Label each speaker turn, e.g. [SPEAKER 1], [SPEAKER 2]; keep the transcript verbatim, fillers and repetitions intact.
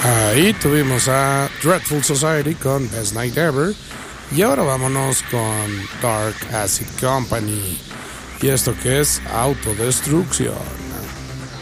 [SPEAKER 1] Ahí tuvimos a Dreadful Society con Best Night Ever. Y ahora vámonos con Dark Acid Company. Y esto que es Autodestrucción.